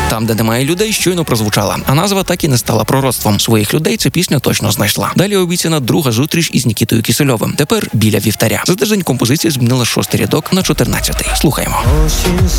Там, де немає людей, щойно прозвучала, а назва так і не стала пророцтвом. Своїх людей ця пісня точно знайшла. Далі обіцяна друга зустріч із Нікітою Кисельовим. Тепер біля вівтаря. За тиждень композиція змінила 6-й рядок на 14-й. Слухаємо.